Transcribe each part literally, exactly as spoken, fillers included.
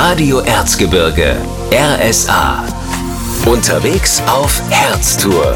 Radio Erzgebirge, R S A. Unterwegs auf Herztour.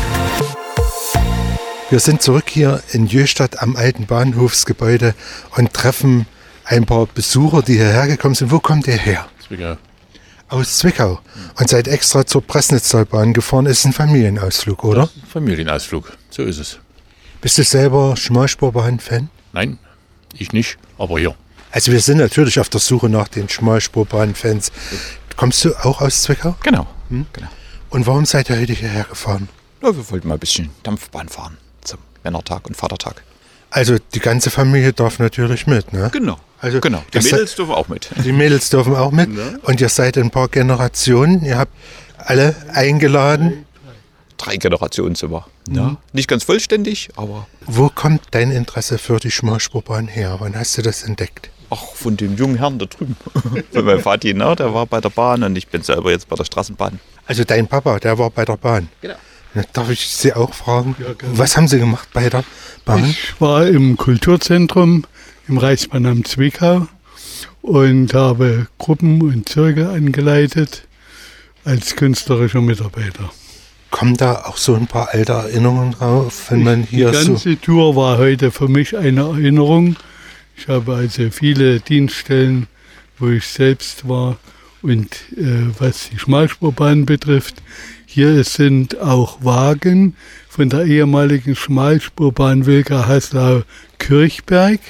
Wir sind zurück hier in Jöstadt am alten Bahnhofsgebäude und treffen ein paar Besucher, die hierher gekommen sind. Wo kommt ihr her? Zwickau. Aus Zwickau. Und seid extra zur Pressnitztalbahn gefahren. Ist ein Familienausflug, oder? Ja, Familienausflug, so ist es. Bist du selber Schmalspurbahn-Fan? Nein, ich nicht, aber ja. Also wir sind natürlich auf der Suche nach den Schmalspurbahn-Fans. Kommst du auch aus Zwickau? Genau. Hm? genau. Und warum seid ihr heute hierher gefahren? Ja, wir wollten mal ein bisschen Dampfbahn fahren zum Männertag und Vatertag. Also die ganze Familie darf natürlich mit, ne? Genau. Also genau. Die Mädels dürfen auch mit. Die Mädels dürfen auch mit. Ja. Und ihr seid ein paar Generationen. Ihr habt alle eingeladen. Drei Generationen sind wir. Ja. Nicht ganz vollständig, aber... Wo kommt dein Interesse für die Schmalspurbahn her? Wann hast du das entdeckt? Ach, von dem jungen Herrn da drüben. Von meinem Vati, ne? Der war bei der Bahn und ich bin selber jetzt bei der Straßenbahn. Also dein Papa, der war bei der Bahn? Genau. Darf ich Sie auch fragen? Ja, was haben Sie gemacht bei der Bahn? Ich war im Kulturzentrum im Reichsbahnamt Zwickau und habe Gruppen und Zirkel angeleitet als künstlerischer Mitarbeiter. Kommen da auch so ein paar alte Erinnerungen drauf, wenn man hier so... Die ganze so Tour war heute für mich eine Erinnerung. Ich habe also viele Dienststellen, wo ich selbst war. Und äh, was die Schmalspurbahn betrifft, hier sind auch Wagen von der ehemaligen Schmalspurbahn Wilka-Haslau-Kirchberg,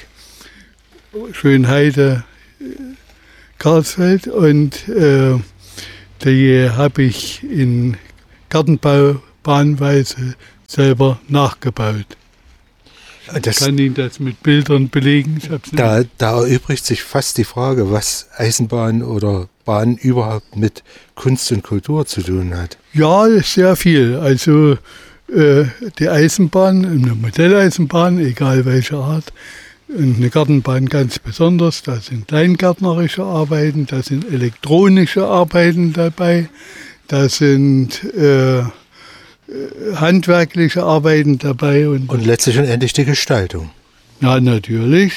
Schönheide, Karlsfeld. Und äh, die habe ich in Gartenbaubahnweise selber nachgebaut. Ich kann Ihnen das mit Bildern belegen. Ich hab's da, da erübrigt sich fast die Frage, was Eisenbahn oder Bahn überhaupt mit Kunst und Kultur zu tun hat. Ja, sehr viel. Also äh, die Eisenbahn, eine Modelleisenbahn, egal welche Art, und eine Gartenbahn ganz besonders. Da sind kleingärtnerische Arbeiten, da sind elektronische Arbeiten dabei, da sind äh, handwerkliche Arbeiten dabei. Und, und letztlich und endlich die Gestaltung. Ja, natürlich.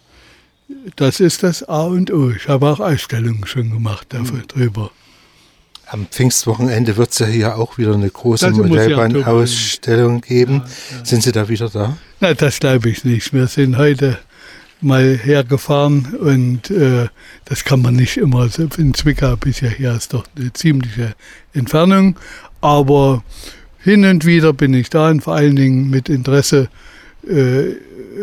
Das ist das A und O. Ich habe auch Ausstellungen schon gemacht dafür, mhm. drüber. Am Pfingstwochenende wird es ja hier auch wieder eine große Modellbahnausstellung geben. Ja, ja. Sind Sie da wieder da? Na, das glaube ich nicht. Wir sind heute mal hergefahren und äh, das kann man nicht immer. So in Zwickau bis hierher ist doch eine ziemliche Entfernung. Aber hin und wieder bin ich da und vor allen Dingen mit Interesse äh,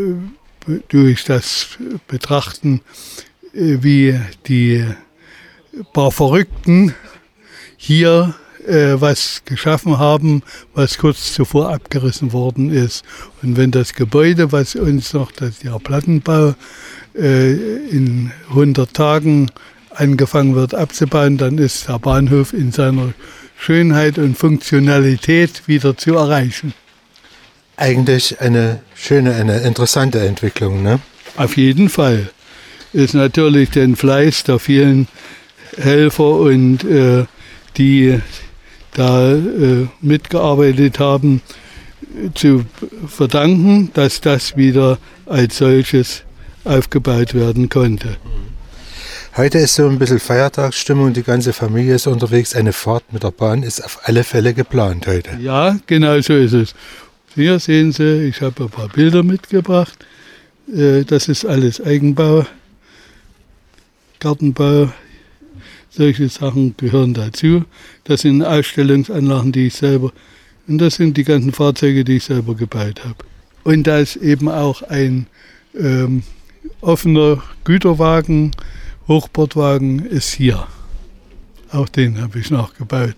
durch das Betrachten, äh, wie die paar Verrückten hier äh, was geschaffen haben, was kurz zuvor abgerissen worden ist. Und wenn das Gebäude, was uns noch, das der Plattenbau, äh, in hundert Tagen angefangen wird abzubauen, dann ist der Bahnhof in seiner Schönheit und Funktionalität wieder zu erreichen. Eigentlich eine schöne, eine interessante Entwicklung, ne? Auf jeden Fall. Ist natürlich den Fleiß der vielen Helfer und äh, die da äh, mitgearbeitet haben, zu verdanken, dass das wieder als solches aufgebaut werden konnte. Heute ist so ein bisschen Feiertagsstimmung, die ganze Familie ist unterwegs. Eine Fahrt mit der Bahn ist auf alle Fälle geplant heute. Ja, genau so ist es. Hier sehen Sie, ich habe ein paar Bilder mitgebracht. Das ist alles Eigenbau, Gartenbau, solche Sachen gehören dazu. Das sind Ausstellungsanlagen, die ich selber, und das sind die ganzen Fahrzeuge, die ich selber gebaut habe. Und da ist eben auch ein ähm, offener Güterwagen, Hochbordwagen ist hier. Auch den habe ich nachgebaut.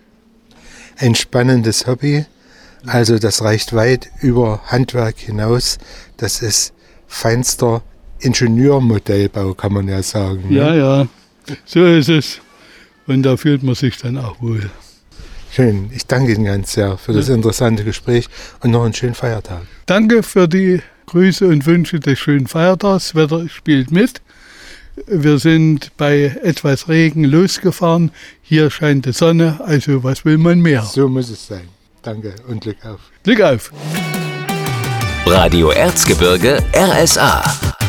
Ein spannendes Hobby. Also das reicht weit über Handwerk hinaus. Das ist feinster Ingenieurmodellbau, kann man ja sagen. Ne? Ja, ja, so ist es. Und da fühlt man sich dann auch wohl. Schön. Ich danke Ihnen ganz sehr für das interessante Gespräch und noch einen schönen Feiertag. Danke für die Grüße und Wünsche des schönen Feiertags. Das Wetter spielt mit. Wir sind bei etwas Regen losgefahren. Hier scheint die Sonne, also was will man mehr? So muss es sein. Danke und Glück auf. Glück auf. Radio Erzgebirge, R S A.